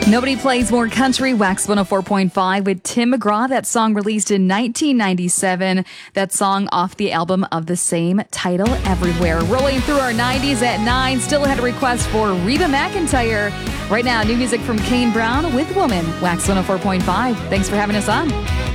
Nobody plays more country. Wax 104.5 with Tim McGraw. That song released in 1997. That song off the album of the same title, Everywhere. Rolling through our 90s at 9. Still had a request for Reba McEntire. Right now, new music from Kane Brown with Woman. Wax 104.5. Thanks for having us on.